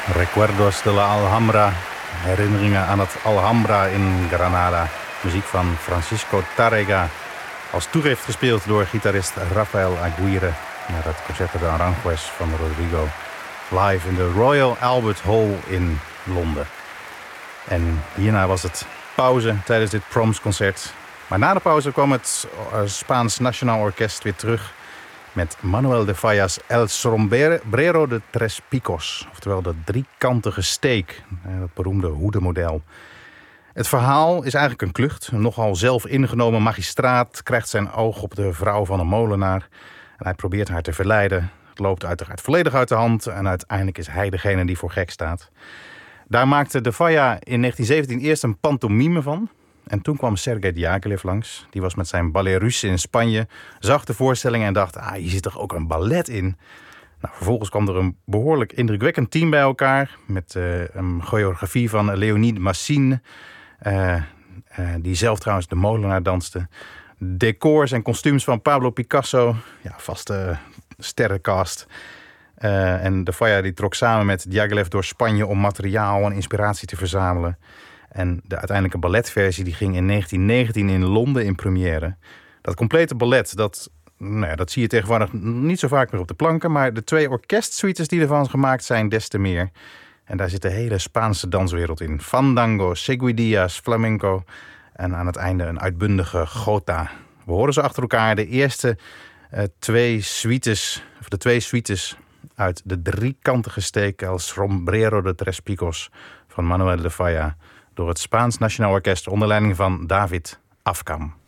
Recuerdos de la Alhambra. Herinneringen aan het Alhambra in Granada. Muziek van Francisco Tárrega. Als toegift gespeeld door gitarist Rafael Aguirre naar het Concerto de Aranjuez van Rodrigo. Live in de Royal Albert Hall in Londen. En hierna was het pauze tijdens dit Proms-concert. Maar na de pauze kwam het Spaans Nationaal Orkest weer terug met Manuel de Falla's El Sombrero de Tres Picos. Oftewel de driekantige steek, dat beroemde hoedenmodel. Het verhaal is eigenlijk een klucht. Een nogal zelf ingenomen magistraat krijgt zijn oog op de vrouw van een molenaar. En hij probeert haar te verleiden. Het loopt uiteraard volledig uit de hand. En uiteindelijk is hij degene die voor gek staat. Daar maakte de Falla in 1917 eerst een pantomime van. En toen kwam Sergei Diaghilev langs. Die was met zijn Ballet Russe in Spanje. Zag de voorstelling en dacht, hier zit toch ook een ballet in. Nou, vervolgens kwam er een behoorlijk indrukwekkend team bij elkaar. Met een choreografie van Leonide Massine. Die zelf trouwens de molenaar danste. Decors en kostuums van Pablo Picasso. Ja, vaste sterrencast. En de Falla die trok samen met Diaghilev door Spanje om materiaal en inspiratie te verzamelen. En de uiteindelijke balletversie die ging in 1919 in Londen in première. Dat complete ballet, dat zie je tegenwoordig niet zo vaak meer op de planken. Maar de 2 orkestsuites die ervan gemaakt zijn, des te meer. En daar zit de hele Spaanse danswereld in. Fandango, seguidillas, flamenco. En aan het einde een uitbundige jota. We horen ze achter elkaar. De eerste 2 suites, of de 2 suites uit de driekantige steek El Sombrero de Tres Picos van Manuel de Falla. Door het Spaans Nationaal Orkest onder leiding van David Afkam.